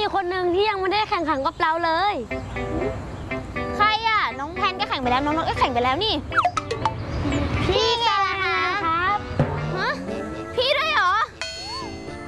คนหนึ่งที่ยังไม่ได้แข่งขันกับเราเลยใครอ่ะน้องแพนก็แข่งไปแล้วน้องนกก็แข่งไปแล้วนี่พี่ไง